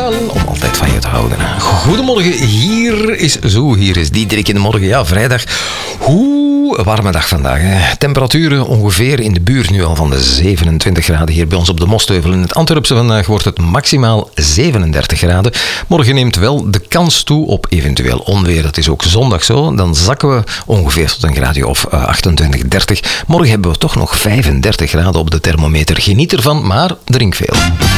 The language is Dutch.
om altijd van je te houden. Goedemorgen, hier is Diederik in de morgen. Ja, vrijdag. Een warme dag vandaag. Hè. Temperaturen ongeveer in de buurt nu al van de 27 graden. Hier bij ons op de Mostheuvel. In het Antwerpse vandaag wordt het maximaal 37 graden. Morgen neemt wel de kans toe op eventueel onweer. Dat is ook zondag zo. Dan zakken we ongeveer tot een graadje of 28, 30. Morgen hebben we toch nog 35 graden op de thermometer. Geniet ervan, maar drink veel.